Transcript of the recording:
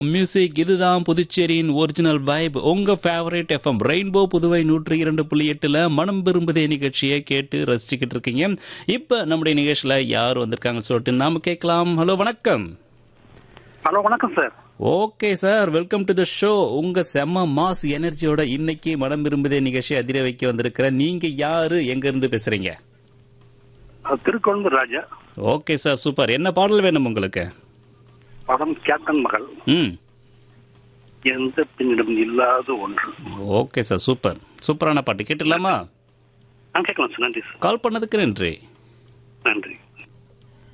Music இதுதான் புதுச்சேரியின் original vibe. உங்க ஃபேவரட் எஃப்எம் ரெயின்போ புதுவை 102.8ல மனம் விரும்புதே நிகழ்ச்சியை கேட்டு ரசிச்சுக்கிட்டு இருக்கீங்க. இப்ப நம்முடைய நிகழ்ச்சியில யார் வந்திருக்காங்க சொல்லிட்டு நாம கேட்கலாம். ஹலோ வணக்கம். ஹலோ வணக்கம் sir. Okay sir, welcome to the show. உங்க செம்ம மாஸ் எனர்ஜியோட இன்னைக்கு மனம் விரும்புதே நிகழ்ச்சி அதிர வைக்க வந்திருக்கிற நீங்க யாரு, எங்க இருந்து பேசுறீங்க? திருக்கொழும்பு ராஜா. Okay sir, super. என்ன பாடல் வேணும் உங்களுக்கு? படம் கேப்டன் மகள். எந்த பெண்ணிடம் இல்லாத ஒன்று. Okay sir, super. சூப்பரான பாட்டு கேட்டுடலாமா? கேட்கலாம் சார். நன்றி சார். கால் பண்ணதுக்கு நன்றி. நன்றி.